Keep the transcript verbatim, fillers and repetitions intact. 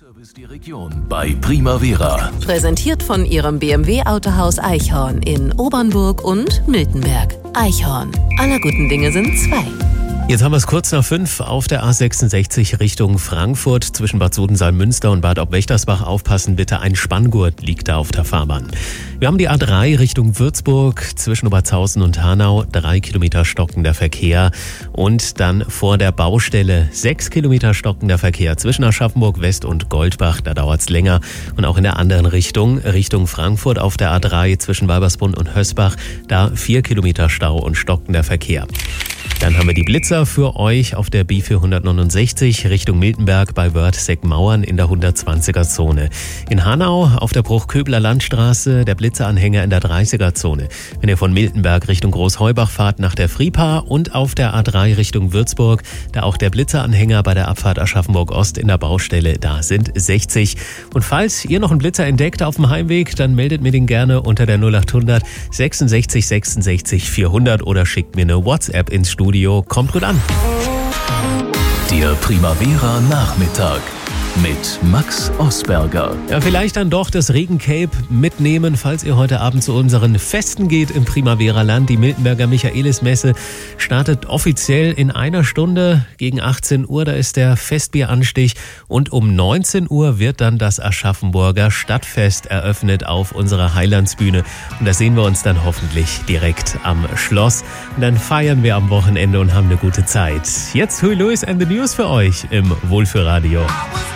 Service die Region bei Primavera. Präsentiert von Ihrem B M W-Autohaus Eichhorn in Obernburg und Miltenberg. Eichhorn. Aller guten Dinge sind zwei. Jetzt haben wir es kurz nach fünf auf der A sechsundsechzig Richtung Frankfurt zwischen Bad Sodensalm-Münster und Bad Obwächtersbach. Aufpassen bitte, ein Spanngurt liegt da auf der Fahrbahn. Wir haben die A drei Richtung Würzburg zwischen Obertshausen und Hanau. Drei Kilometer stockender Verkehr. Und dann vor der Baustelle sechs Kilometer stockender Verkehr zwischen Aschaffenburg West und Goldbach. Da dauert es länger. Und auch in der anderen Richtung, Richtung Frankfurt auf der A drei zwischen Walbersbund und Hösbach. Da vier Kilometer Stau und stockender Verkehr. Dann haben wir die Blitzer für euch auf der B vierhundertneunundsechzig Richtung Miltenberg bei Wörth-Seckmauern in der hundertzwanziger Zone. In Hanau auf der Bruchköbler Landstraße der Blitzeranhänger in der dreißiger Zone. Wenn ihr von Miltenberg Richtung Großheubach fahrt nach der Fripa und auf der A drei Richtung Würzburg, da auch der Blitzeranhänger bei der Abfahrt Aschaffenburg Ost in der Baustelle, da sind sechzig. Und falls ihr noch einen Blitzer entdeckt auf dem Heimweg, dann meldet mir den gerne unter der null acht hundert sechsundsechzig sechsundsechzig vierhundert oder schickt mir eine WhatsApp ins Studio. Kommt gut an. Der Primavera Nachmittag mit Max Osberger. Ja, vielleicht dann doch das Regencape mitnehmen, falls ihr heute Abend zu unseren Festen geht im Primavera-Land. Die Miltenberger Michaelismesse startet offiziell in einer Stunde gegen achtzehn Uhr. Da ist der Festbieranstich und um neunzehn Uhr wird dann das Aschaffenburger Stadtfest eröffnet auf unserer Heilandsbühne. Und da sehen wir uns dann hoffentlich direkt am Schloss. Und dann feiern wir am Wochenende und haben eine gute Zeit. Jetzt Huey Lewis and the News für euch im Wohlfühlradio.